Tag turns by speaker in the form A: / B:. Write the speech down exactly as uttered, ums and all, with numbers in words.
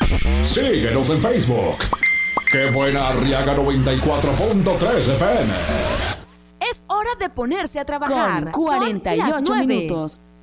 A: Síguenos en Facebook. ¡Qué buena Arriaga noventa y cuatro punto tres F M!
B: Es hora de ponerse a trabajar.
C: Con cuarenta y ocho minutos.